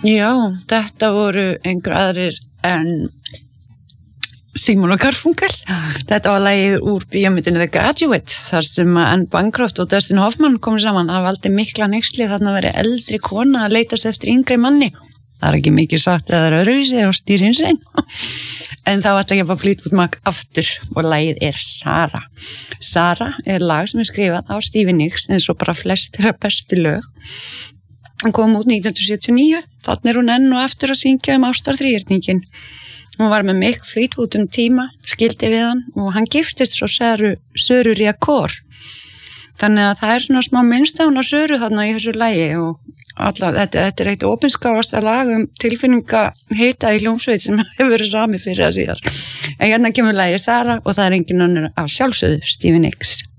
Já, þetta voru einhver aðrir en Simon og Garfunkel. Þetta var lagið úr bíómyndinni The Graduate, þar sem Anne Bancroft og Dustin Hoffman komu saman. Það valdi mikla hneyksli þarna að vera eldri kona að leitast eftir yngri manni. Það er ekki mikið sagt að það er öðruvísi og stýr hins einn. En þá ætla ég að fá Fleetwood Mac aftur og lagið er Sara. Sara er lag sem er skrifað á Stevie Nicks eins og bara flest þeirra bestu lög. Hann kom út 1979, þannig er hún enn og aftur að syngja ástarþríhyrningin. Hún var með Mick Fleetwood tíma, skildi við hann og hann giftist svo Söru Riakor. Þannig að það er svona smá minnst á hún á Söru þarna í þessu lagi og þetta er eitt opinskáasta lag tilfinninga hita í hljómsveit sem hefur verið sami fyrir að síðast. En hérna kemur lagið Sara og það er engin önnur af sjálfsögðu Stevie Nicks.